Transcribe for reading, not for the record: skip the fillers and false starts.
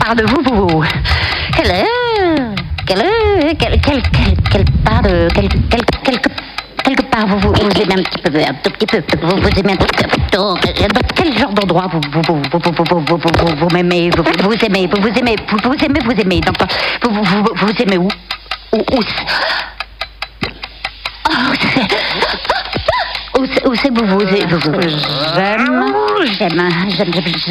part de vous. Quelle part de... Quelque part, vous aimez un tout petit peu, vous aimez un tout petit peu. Dans quel genre d'endroit vous m'aimez, vous aimez, vous aimez où? Où c'est que vous